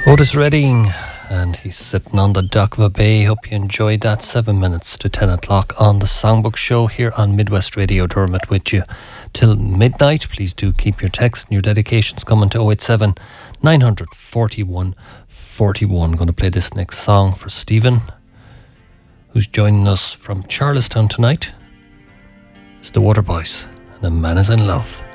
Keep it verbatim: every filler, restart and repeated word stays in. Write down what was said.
Otis Redding, and he's sitting on the dock of a bay. Hope you enjoyed that. Seven minutes to ten o'clock on the Songbook Show here on Midwest Radio. Dermot with you till midnight. Please do keep your texts and your dedications coming to oh eight seven, nine hundred, forty-one, forty-one. Going to play this next song for Stephen, who's joining us from Charlestown tonight. It's the Waterboys, and The Man Is In Love.